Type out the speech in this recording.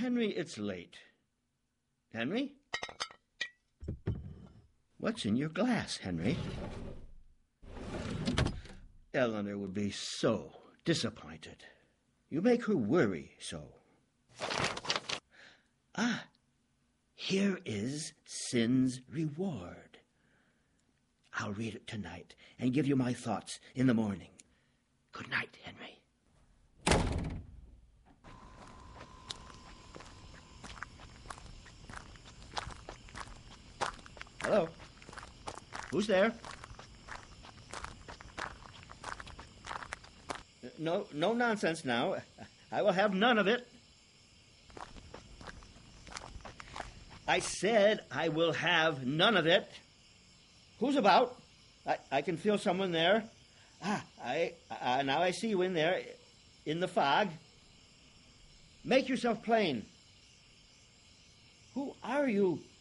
Henry, it's late. Henry? What's in your glass, Henry? Eleanor would be so disappointed. You make her worry so. Ah, here is Sin's Reward. I'll read it tonight and give you my thoughts in the morning. Good night, Henry. Hello? Who's there? No nonsense now. I will have none of it. I said I will have none of it. Who's about? I can feel someone there. Now I see you in there, in the fog. Make yourself plain. Who are you?